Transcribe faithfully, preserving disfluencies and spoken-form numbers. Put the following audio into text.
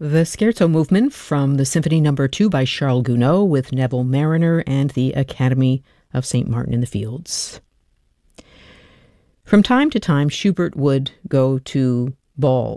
The Scherzo Movement from the Symphony Number two by Charles Gounod with Neville Marriner and the Academy of Saint Martin in the Fields. From time to time, Schubert would go to balls.